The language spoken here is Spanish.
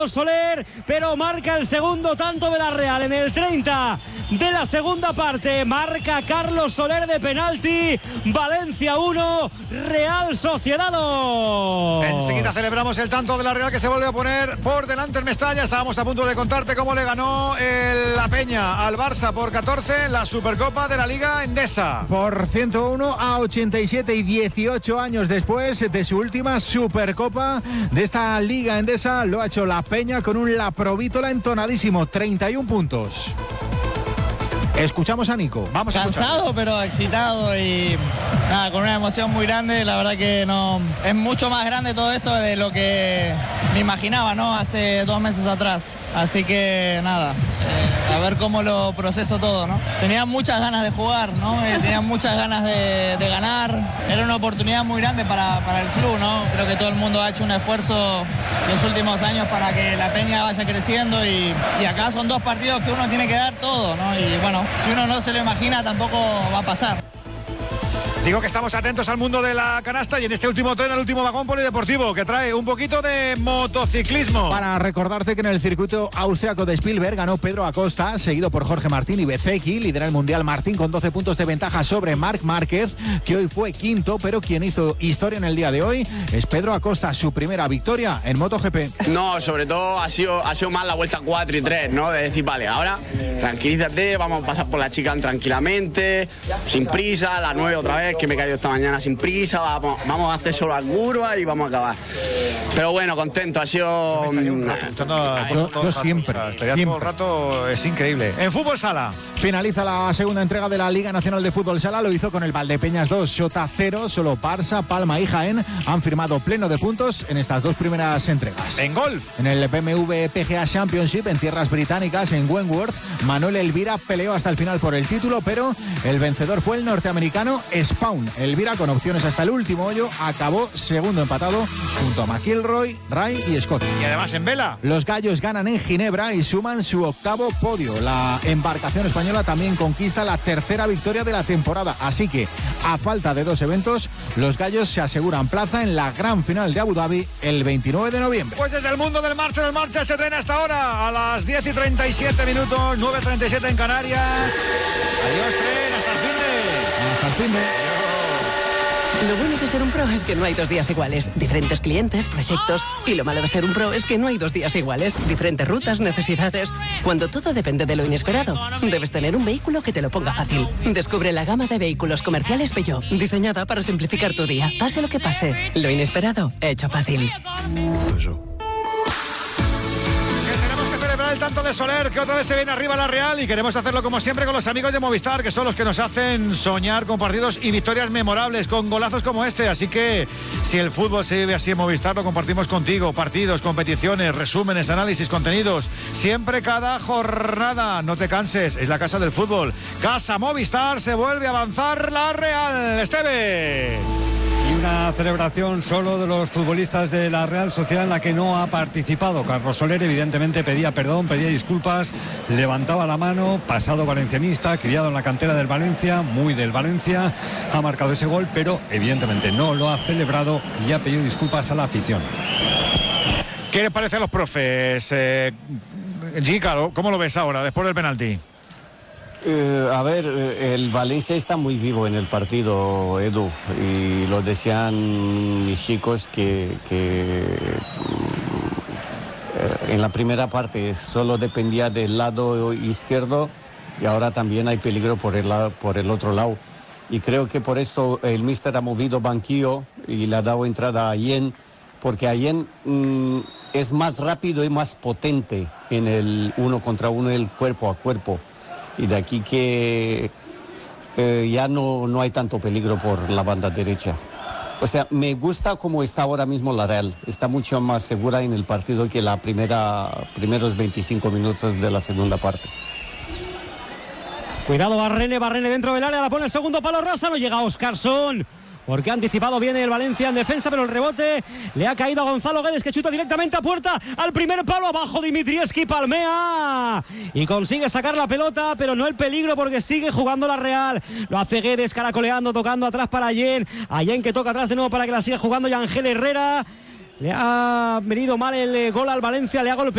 Soler, pero marca el segundo tanto de la Real en el 30 de la segunda parte. Marca Carlos Soler de penalti. Valencia 1, Real Sociedad 2. Enseguida celebramos el tanto de la Real, que se vuelve a poner por delante el Mestalla. Estábamos a punto de contarte cómo le ganó la Peña al Barça por 14 en la Supercopa de la Liga Endesa. Por 101-87 y 18 años después de su última Supercopa de esta Liga Endesa, lo ha hecho la Peña con un La Provítola entonadísimo, 31 puntos. Escuchamos a Nico. Vamos a cansado, pero excitado y nada, con una emoción muy grande. La verdad que no es mucho más grande todo esto de lo que me imaginaba, ¿no? Hace 2 meses atrás. Así que nada, a ver cómo lo proceso todo, ¿no? Tenía muchas ganas de jugar, ¿no? Tenía muchas ganas de ganar. Era una oportunidad muy grande para el club, ¿no? Creo que todo el mundo ha hecho un esfuerzo los últimos años para que la Peña vaya creciendo y acá son 2 partidos que uno tiene que dar todo, ¿no? Y bueno, si uno no se lo imagina, tampoco va a pasar. Digo que estamos atentos al mundo de la canasta y en este último tren, el último vagón polideportivo, que trae un poquito de motociclismo. Para recordarte que en el circuito austriaco de Spielberg ganó Pedro Acosta, seguido por Jorge Martín y Bezzecchi. Lidera el Mundial Martín con 12 puntos de ventaja sobre Marc Márquez, que hoy fue quinto, pero quien hizo historia en el día de hoy es Pedro Acosta, su primera victoria en MotoGP. No, sobre todo ha sido más la vuelta 4 y 3, ¿no? De decir, vale, ahora tranquilízate, vamos a pasar por la chicane tranquilamente, sin prisa, a las 9 otra vez, que me he caído esta mañana sin prisa, vamos a hacer solo la curva y vamos a acabar. Pero bueno, contento, ha sido... Yo siempre. Todo el rato, es increíble. En fútbol sala. Finaliza la segunda entrega de la Liga Nacional de Fútbol Sala, lo hizo con el Valdepeñas 2, Xota 0, solo Barça, Palma y Jaén han firmado pleno de puntos en estas 2 primeras entregas. En golf. En el BMW PGA Championship en tierras británicas, en Wentworth, Manuel Elvira peleó hasta el final por el título, pero el vencedor fue el norteamericano Spaun. Elvira, con opciones hasta el último hoyo, acabó segundo empatado junto a McIlroy, Ray y Scott. Y además en vela. Los gallos ganan en Ginebra y suman su 8º podio. La embarcación española también conquista la 3ª victoria de la temporada. Así que, a falta de 2 eventos, los gallos se aseguran plaza en la gran final de Abu Dhabi el 29 de noviembre. Pues desde el mundo del marcha en el marcha se trena hasta ahora a las 10:37 minutos, 9:37 en Canarias. Adiós, tren, hasta el fin de. Hasta el fin de. Lo bueno de ser un pro es que no hay 2 días iguales. Diferentes clientes, proyectos. Y lo malo de ser un pro es que no hay 2 días iguales. Diferentes rutas, necesidades. Cuando todo depende de lo inesperado, debes tener un vehículo que te lo ponga fácil. Descubre la gama de vehículos comerciales Peugeot, diseñada para simplificar tu día. Pase lo que pase, lo inesperado, hecho fácil. El tanto de Soler, que otra vez se viene arriba la Real, y queremos hacerlo como siempre con los amigos de Movistar, que son los que nos hacen soñar con partidos y victorias memorables, con golazos como este. Así que si el fútbol se vive así en Movistar, lo compartimos contigo. Partidos, competiciones, resúmenes, análisis, contenidos, siempre, cada jornada. No te canses, es la casa del fútbol. Casa Movistar, se vuelve a avanzar la Real. Esteve. Y una celebración solo de los futbolistas de la Real Sociedad en la que no ha participado. Carlos Soler evidentemente pedía perdón, pedía disculpas, levantaba la mano, pasado valencianista, criado en la cantera del Valencia, muy del Valencia, ha marcado ese gol, pero evidentemente no lo ha celebrado y ha pedido disculpas a la afición. ¿Qué les parece a los profes? Gica, ¿cómo lo ves ahora, después del penalti? A ver, el Valencia está muy vivo en el partido, Edu, y lo decían mis chicos que en la primera parte solo dependía del lado izquierdo y ahora también hay peligro por el otro lado. Y creo que por esto el míster ha movido banquillo y le ha dado entrada a Allen, porque Allen es más rápido y más potente en el 1 contra 1, el cuerpo a cuerpo. Y de aquí que ya no hay tanto peligro por la banda derecha. O sea, me gusta cómo está ahora mismo la Real. Está mucho más segura en el partido que la primeros 25 minutos de la segunda parte. Cuidado, Barrene dentro del área, la pone el segundo palo Rosa, no llega Óscarson. Porque ha anticipado bien el Valencia en defensa, pero el rebote le ha caído a Gonzalo Guedes, que chuta directamente a puerta, al primer palo, abajo Dimitrievski, palmea y consigue sacar la pelota, pero no el peligro, porque sigue jugando la Real. Lo hace Guedes, caracoleando, tocando atrás para Allen que toca atrás de nuevo para que la siga jugando, y Ángel Herrera le ha venido mal el gol al Valencia, le ha golpeado.